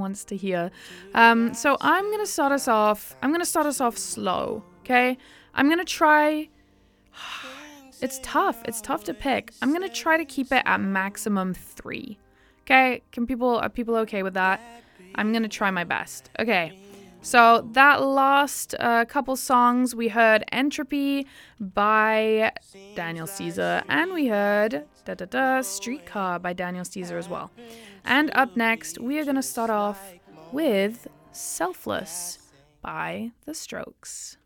wants to hear. So I'm gonna start us off. I'm gonna start us off slow. Okay. I'm gonna try. It's tough. It's tough to pick. I'm gonna try to keep it at maximum 3. Okay. Are people okay with that? I'm gonna try my best. Okay. So that last couple songs, we heard Entropy by Daniel Caesar, and we heard Streetcar by Daniel Caesar as well. And up next, we are going to start off with Selfless by The Strokes.